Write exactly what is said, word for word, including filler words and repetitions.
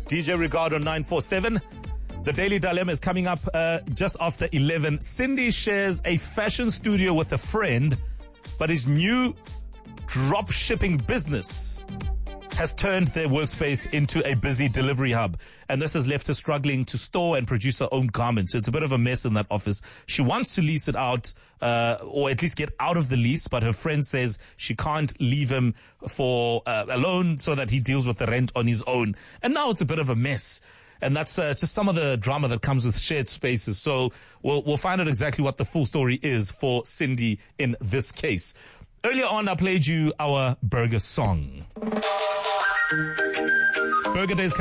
D J Ricardo nine four seven. The Daily Dilemma is coming up uh, just after eleven. Cindy shares a fashion studio with a friend, but his new drop shipping business has turned their workspace into a busy delivery hub. And this has left her struggling to store and produce her own garments. So it's a bit of a mess in that office. She wants to lease it out, uh, or at least get out of the lease, but her friend says she can't leave him for uh, alone so that he deals with the rent on his own. And now it's a bit of a mess. And that's uh, just some of the drama that comes with shared spaces. So we'll, we'll find out exactly what the full story is for Cindy in this case. Earlier on, I played you our burger song. Burger Days